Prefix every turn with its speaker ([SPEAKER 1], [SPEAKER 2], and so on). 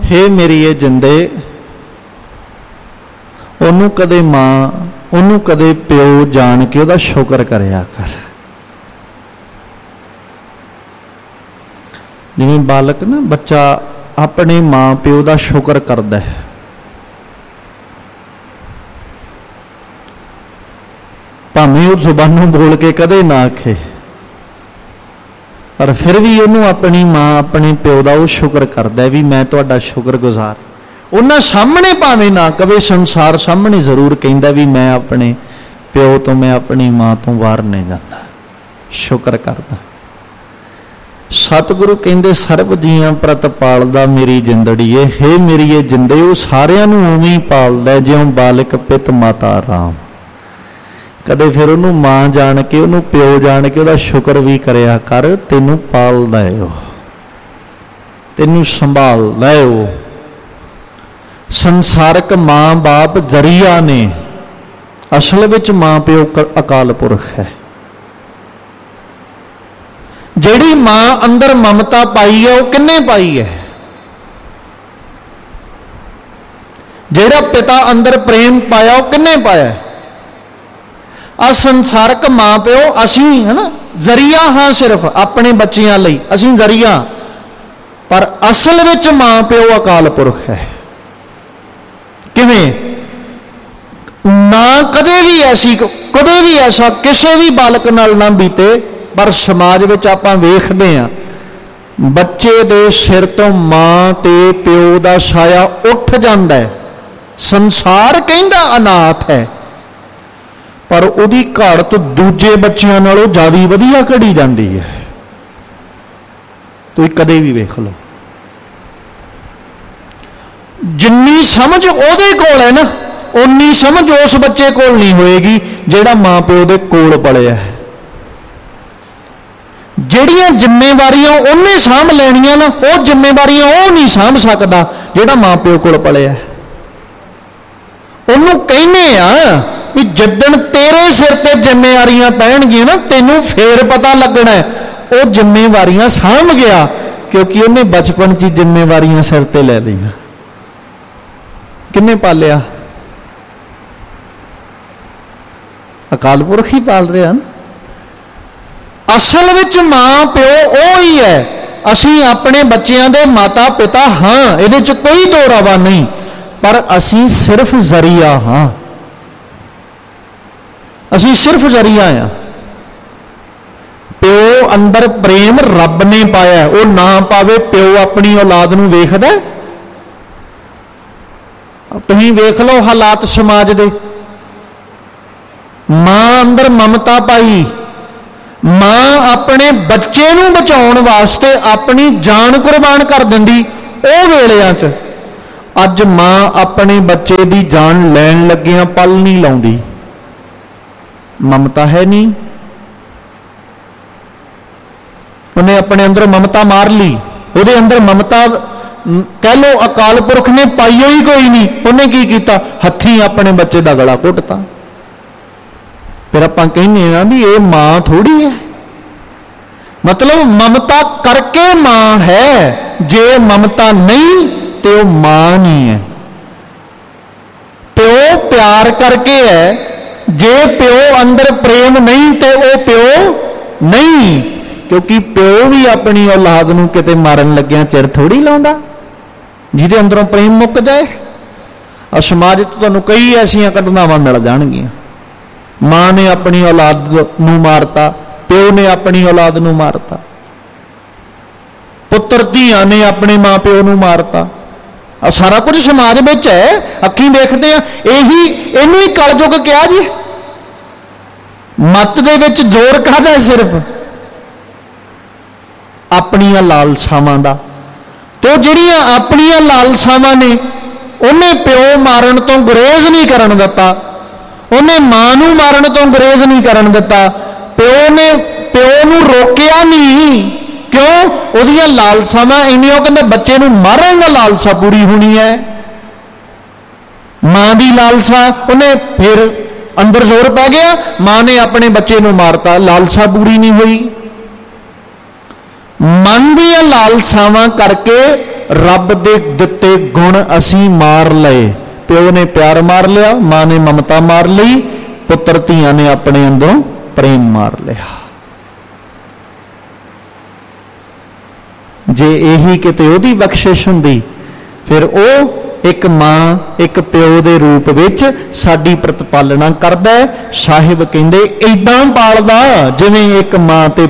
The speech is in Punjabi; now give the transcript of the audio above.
[SPEAKER 1] हे मेरी जिंदे, ਉਹਨੂੰ ਕਦੇ ਮਾਂ, ਉਹਨੂੰ ਕਦੇ ਪਿਓ ਜਾਣ ਕੇ ਉਹਦਾ ਸ਼ੁਕਰ ਕਰਿਆ ਕਰ। ਜਿਵੇਂ ਬਾਲਕ ਨਾ, ਬੱਚਾ ਆਪਣੇ ਮਾਂ ਪਿਓ ਦਾ ਸ਼ੁਕਰ ਕਰਦਾ ਹੈ। ਭਾਵੇਂ ਉਹ ਜ਼ੁਬਾਨੋਂ ਬੋਲ ਕੇ ਕਦੇ ਨਾ ਆਖੇ, ਪਰ ਫਿਰ ਵੀ ਉਹਨੂੰ ਆਪਣੀ ਮਾਂ, ਆਪਣੇ ਪਿਓ ਦਾ ਉਹ ਸ਼ੁਕਰ ਕਰਦਾ ਵੀ ਮੈਂ ਤੁਹਾਡਾ ਸ਼ੁਕਰਗੁਜ਼ਾਰ। ਉਹਨਾਂ ਸਾਹਮਣੇ ਭਾਵੇਂ ਨਾ ਕਵੇ, ਸੰਸਾਰ ਸਾਹਮਣੇ ਜ਼ਰੂਰ ਕਹਿੰਦਾ ਵੀ ਮੈਂ ਆਪਣੇ ਪਿਓ ਤੋਂ, ਮੈਂ ਆਪਣੀ ਮਾਂ ਤੋਂ ਬਾਹਰ ਨਹੀਂ ਜਾਂਦਾ, ਸ਼ੁਕਰ ਕਰਦਾ। ਸਤਿਗੁਰੂ ਕਹਿੰਦੇ ਸਰਬ ਜੀਆਂ ਪ੍ਰਤ ਪਾਲਦਾ ਮੇਰੀ ਜਿੰਦੜੀਏ, ਹੇ ਮੇਰੀ ਇਹ ਜਿੰਦੇ, ਉਹ ਸਾਰਿਆਂ ਨੂੰ ਉਵੇਂ ਹੀ ਪਾਲਦਾ ਜਿਉਂ ਬਾਲਕ ਪਿਤ ਮਾਤਾ ਰਾਮ। ਕਦੇ ਫਿਰ ਉਹਨੂੰ ਮਾਂ ਜਾਣ ਕੇ, ਉਹਨੂੰ ਪਿਓ ਜਾਣ ਕੇ ਉਹਦਾ ਸ਼ੁਕਰ ਵੀ ਕਰਿਆ ਕਰ। ਤੈਨੂੰ ਪਾਲਦਾ ਹੈ ਉਹ, ਤੈਨੂੰ ਸੰਭਾਲਦਾ ਹੈ ਉਹ। ਸੰਸਾਰਕ ਮਾਂ ਬਾਪ ਜ਼ਰੀਆ ਨੇ, ਅਸਲ ਵਿੱਚ ਮਾਂ ਪਿਓ ਅਕਾਲ ਪੁਰਖ ਹੈ। ਜਿਹੜੀ ਮਾਂ ਅੰਦਰ ਮਮਤਾ ਪਾਈ ਹੈ ਉਹ ਕਿੰਨੇ ਪਾਈ ਹੈ? ਜਿਹੜਾ ਪਿਤਾ ਅੰਦਰ ਪ੍ਰੇਮ ਪਾਇਆ ਉਹ ਕਿੰਨੇ ਪਾਇਆ? ਆ ਸੰਸਾਰਕ ਮਾਂ ਪਿਓ ਅਸੀਂ ਹੈ ਨਾ, ਜ਼ਰੀਆ ਹਾਂ ਸਿਰਫ ਆਪਣੇ ਬੱਚਿਆਂ ਲਈ, ਅਸੀਂ ਜ਼ਰੀਆ, ਪਰ ਅਸਲ ਵਿੱਚ ਮਾਂ ਪਿਓ ਅਕਾਲ ਪੁਰਖ ਹੈ। ਕਿਵੇਂ? ਨਾ ਕਦੇ ਵੀ ਐਸਾ ਕਿਸੇ ਵੀ ਬਾਲਕ ਨਾਲ ਨਾ ਬੀਤੇ, ਪਰ ਸਮਾਜ ਵਿੱਚ ਆਪਾਂ ਵੇਖਦੇ ਹਾਂ ਬੱਚੇ ਦੇ ਸਿਰ ਤੋਂ ਮਾਂ ਤੇ ਪਿਓ ਦਾ ਸਾਇਆ ਉੱਠ ਜਾਂਦਾ ਹੈ। ਸੰਸਾਰ ਕਹਿੰਦਾ ਅਨਾਥ ਹੈ, ਪਰ ਉਹਦੀ ਘਾੜਤ ਦੂਜੇ ਬੱਚਿਆਂ ਨਾਲੋਂ ਜ਼ਿਆਦਾ ਵਧੀਆ ਘੜੀ ਜਾਂਦੀ ਹੈ। ਤੁਸੀਂ ਕਦੇ ਵੀ ਵੇਖ ਲਓ, ਜਿੰਨੀ ਸਮਝ ਉਹਦੇ ਕੋਲ ਹੈ ਨਾ, ਉਨੀ ਸਮਝ ਉਸ ਬੱਚੇ ਕੋਲ ਨਹੀਂ ਹੋਏਗੀ ਜਿਹੜਾ ਮਾਂ ਪਿਓ ਦੇ ਕੋਲ ਪਲਿਆ ਹੈ। ਜਿਹੜੀਆਂ ਜ਼ਿੰਮੇਵਾਰੀਆਂ ਉਹਨੇ ਸਾਂਭ ਲੈਣੀਆਂ ਨਾ, ਉਹ ਜ਼ਿੰਮੇਵਾਰੀਆਂ ਉਹ ਨਹੀਂ ਸਾਂਭ ਸਕਦਾ ਜਿਹੜਾ ਮਾਂ ਪਿਓ ਕੋਲ ਪਲਿਆ। ਉਹਨੂੰ ਕਹਿੰਦੇ ਆ ਵੀ ਜਿੱਦਣ ਤੇਰੇ ਸਿਰ ਤੇ ਜ਼ਿੰਮੇਵਾਰੀਆਂ ਪੈਣਗੀਆਂ ਨਾ, ਤੈਨੂੰ ਫੇਰ ਪਤਾ ਲੱਗਣਾ ਉਹ ਜ਼ਿੰਮੇਵਾਰੀਆਂ ਸਾਂਭ ਗਿਆ, ਕਿਉਂਕਿ ਉਹਨੇ ਬਚਪਨ 'ਚ ਜ਼ਿੰਮੇਵਾਰੀਆਂ ਸਿਰ ਤੇ ਲੈ ਲਈਆਂ। ਕਿੰਨੇ ਪਾਲਿਆ? ਅਕਾਲ ਪੁਰਖ ਹੀ ਪਾਲ ਰਿਹਾ ਨਾ। ਅਸਲ ਵਿੱਚ ਮਾਂ ਪਿਓ ਉਹ ਹੀ ਹੈ। ਅਸੀਂ ਆਪਣੇ ਬੱਚਿਆਂ ਦੇ ਮਾਤਾ ਪਿਤਾ ਹਾਂ, ਇਹਦੇ 'ਚ ਕੋਈ ਦੋ ਰਾਵਾ ਨਹੀਂ, ਪਰ ਅਸੀਂ ਸਿਰਫ ਜ਼ਰੀਆ ਹਾਂ। ਅਸੀਂ ਸਿਰਫ ਜ਼ਰੀਆ ਆ। ਪਿਓ ਅੰਦਰ ਪ੍ਰੇਮ ਰੱਬ ਨੇ ਪਾਇਆ, ਉਹ ਨਾ ਪਾਵੇ, ਪਿਓ ਆਪਣੀ ਔਲਾਦ ਨੂੰ ਵੇਖਦਾ। ਤੁਸੀਂ ਵੇਖ ਲਓ ਹਾਲਾਤ ਸਮਾਜ ਦੇ। ਮਾਂ ਅੰਦਰ ਮਮਤਾ ਪਾਈ, ਮਾਂ ਆਪਣੇ ਬੱਚੇ ਨੂੰ ਬਚਾਉਣ ਵਾਸਤੇ ਆਪਣੀ ਜਾਨ ਕੁਰਬਾਨ ਕਰ ਦਿੰਦੀ ਉਹ ਵੇਲਿਆਂ 'ਚ। ਅੱਜ ਮਾਂ ਆਪਣੇ ਬੱਚੇ ਦੀ ਜਾਨ ਲੈਣ ਲੱਗਿਆਂ ਪਲ ਨਹੀਂ ਲਾਉਂਦੀ। ਮਮਤਾ ਹੈ ਨਹੀਂ, ਉਹਨੇ ਆਪਣੇ ਅੰਦਰ ਮਮਤਾ ਮਾਰ ਲਈ। ਉਹਦੇ ਅੰਦਰ ਮਮਤਾ ਕਹਿ ਲੋ ਅਕਾਲ ਪੁਰਖ ਨੇ ਪਾਈ ਹੋਈ ਕੋਈ ਨਹੀਂ। ਉਹਨੇ ਕੀ ਕੀਤਾ? ਹੱਥੀਂ ਆਪਣੇ ਬੱਚੇ ਦਾ ਗਲਾ ਘੁੱਟਤਾ। ਫਿਰ ਆਪਾਂ ਕਹਿੰਦੇ ਆ ਵੀ ਇਹ ਮਾਂ ਥੋੜੀ ਹੈ। ਮਤਲਬ ਮਮਤਾ ਕਰਕੇ ਮਾਂ ਹੈ, ਜੇ ਮਮਤਾ ਨਹੀਂ ਤੇ ਉਹ ਮਾਂ ਨਹੀਂ ਹੈ। ਪਿਓ ਪਿਆਰ ਕਰਕੇ ਹੈ, ਜੇ ਪਿਓ ਅੰਦਰ ਪ੍ਰੇਮ ਨਹੀਂ ਤੇ ਉਹ ਪਿਓ ਨਹੀਂ। ਕਿਉਂਕਿ ਪਿਓ ਵੀ ਆਪਣੀ ਔਲਾਦ ਨੂੰ ਕਿਤੇ ਮਾਰਨ ਲੱਗਿਆ ਚਿਰ ਥੋੜੀ ਲਾਉਂਦਾ, ਜਿਹਦੇ ਅੰਦਰੋਂ ਪ੍ਰੇਮ ਮੁੱਕ ਜਾਏ। ਆ ਸਮਾਜ 'ਚ ਤੁਹਾਨੂੰ ਕਈ ਐਸੀਆਂ ਘਟਨਾਵਾਂ ਮਿਲ ਜਾਣਗੀਆਂ। ਮਾਂ ਨੇ ਆਪਣੀ ਔਲਾਦ ਨੂੰ ਮਾਰਤਾ, ਪਿਓ ਨੇ ਆਪਣੀ ਔਲਾਦ ਨੂੰ ਮਾਰਤਾ, ਪੁੱਤਰ ਧੀਆਂ ਨੇ ਆਪਣੇ ਮਾਂ ਪਿਓ ਨੂੰ ਮਾਰਤਾ। ਆ ਸਾਰਾ ਕੁਝ ਸਮਾਜ ਵਿੱਚ ਹੈ, ਅੱਖੀਂ ਦੇਖਦੇ ਆ। ਇਹਨੂੰ ਹੀ ਕਲਯੁਗ ਕਿਹਾ ਜੀ। ਮੱਤ ਦੇ ਵਿੱਚ ਜ਼ੋਰ ਕਾਹਦਾ? ਸਿਰਫ ਆਪਣੀਆਂ ਲਾਲਸਾਵਾਂ ਦਾ। ਤੇ ਜਿਹੜੀਆਂ ਆਪਣੀਆਂ ਲਾਲਸਾਵਾਂ ਨੇ, ਉਹਨੇ ਪਿਓ ਮਾਰਨ ਤੋਂ ਗੁਰੇਜ਼ ਨਹੀਂ ਕਰਨ ਦਿੱਤਾ, ਉਹਨੇ ਮਾਂ ਨੂੰ ਮਾਰਨ ਤੋਂ ਗੁਰੇਜ਼ ਨਹੀਂ ਕਰਨ ਦਿੱਤਾ। ਪਿਓ ਨੂੰ ਰੋਕਿਆ ਨਹੀਂ। ਕਿਉਂ? ਉਹਦੀਆਂ ਲਾਲਸਾਵਾਂ ਇੰਨੀਆਂ, ਉਹ ਕਹਿੰਦੇ ਬੱਚੇ ਨੂੰ ਮਾਰਨ ਦਾ ਲਾਲਸਾ ਪੂਰੀ ਹੋਣੀ ਹੈ। ਮਾਂ ਦੀ ਲਾਲਸਾ, ਉਹਨੇ ਫਿਰ ਅੰਦਰ ਜ਼ੋਰ ਪੈ ਗਿਆ, ਮਾਂ ਨੇ ਆਪਣੇ ਬੱਚੇ ਨੂੰ ਮਾਰਤਾ, ਲਾਲਸਾ ਪੂਰੀ ਨਹੀਂ ਹੋਈ। ਮਨ ਦੀਆਂ ਲਾਲਸਾਵਾਂ ਕਰਕੇ ਰੱਬ ਦੇ ਦਿੱਤੇ ਗੁਣ ਅਸੀਂ ਮਾਰ ਲਏ। ਪਿਓ ਨੇ ਪਿਆਰ ਮਾਰ ਲਿਆ, ਮਾਂ ਨੇ ਮਮਤਾ ਮਾਰ ਲਈ, ਪੁੱਤਰ ਧੀਆਂ ਨੇ ਆਪਣੇ ਅੰਦਰੋਂ ਪ੍ਰੇਮ ਮਾਰ ਲਿਆ। ਜੇ ਇਹੀ ਕਿਤੇ ਉਹਦੀ ਬਖਸ਼ਿਸ਼ ਹੁੰਦੀ, ਫਿਰ ਉਹ ਇੱਕ ਮਾਂ ਇੱਕ ਪਿਓ ਦੇ ਰੂਪ ਵਿੱਚ ਸਾਡੀ ਪ੍ਰਤਪਾਲਣਾ ਕਰਦਾ। ਸਾਹਿਬ ਕਹਿੰਦੇ ਏਦਾਂ ਪਾਲਦਾ ਜਿਵੇਂ ਇੱਕ ਮਾਂ ਤੇ